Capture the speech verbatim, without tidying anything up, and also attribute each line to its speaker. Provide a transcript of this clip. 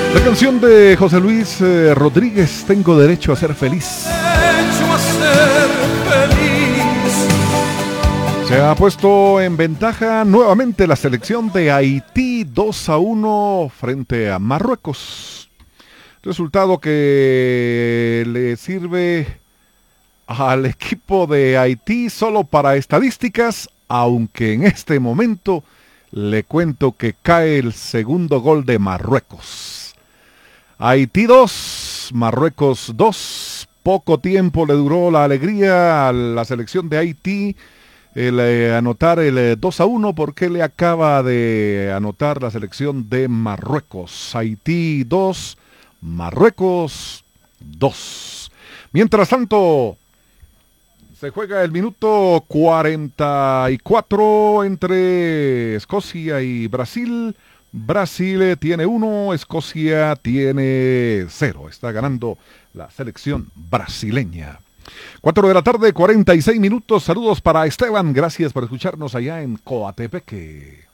Speaker 1: La canción de José Luis eh, Rodríguez, Tengo Derecho a Ser Feliz.
Speaker 2: Derecho a ser feliz.
Speaker 1: Se ha puesto en ventaja nuevamente la selección de Haití dos a uno frente a Marruecos. Resultado que le sirve al equipo de Haití solo para estadísticas, aunque en este momento le cuento que cae el segundo gol de Marruecos. Haití dos, Marruecos dos. Poco tiempo le duró la alegría a la selección de Haití el eh, anotar el eh, dos a uno, porque le acaba de anotar la selección de Marruecos. Haití dos, Marruecos dos. Mientras tanto, se juega el minuto cuarenta y cuatro entre Escocia y Brasil. Brasil tiene uno, Escocia tiene cero. Está ganando la selección brasileña. cuatro de la tarde, cuarenta y seis minutos. Saludos para Esteban. Gracias por escucharnos allá en Coatepeque.